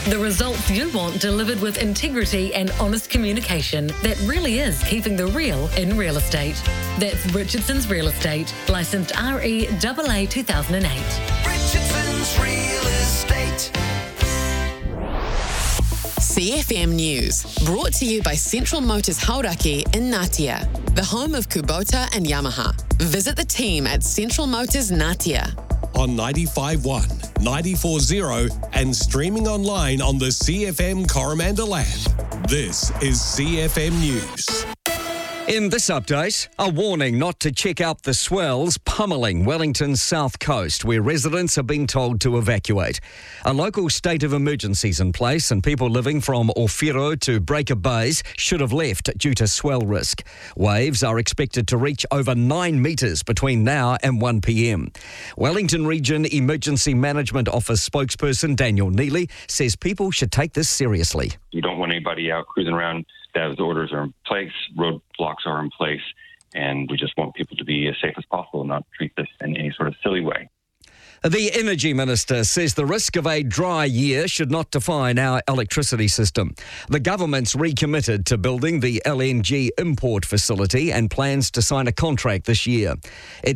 The results you want delivered with integrity and honest communication that really is keeping the real in real estate. That's Richardson's Real Estate, licensed REAA 2008. Richardson's Real Estate. CFM News, brought to you by Central Motors Hauraki in Ngatea, the home of Kubota and Yamaha. Visit the team at Central Motors Ngatea. On 95.1, 94.0 and streaming online on the CFM Coromandel app. This is CFM News. In this update, a warning not to check out the swells pummelling Wellington's south coast, where residents are being told to evacuate. A local state of emergency is in place, and people living from Ofiro to Breaker Bays should have left due to swell risk. Waves are expected to reach over 9 metres between now and 1 p.m. Wellington Region Emergency Management Office spokesperson Daniel Neely says people should take this seriously. You don't want anybody out cruising around. Those orders are in place, roadblocks are in place, and we just want people to be as safe as possible and not treat this in any sort of silly way. The Energy Minister says the risk of a dry year should not define our electricity system. The government's recommitted to building the LNG import facility and plans to sign a contract this year. It